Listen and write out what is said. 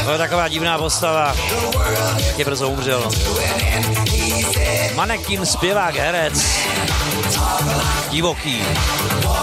To je taková divná postava. Je brzo umřel. Manekin, zpěvák, herec. Divoký.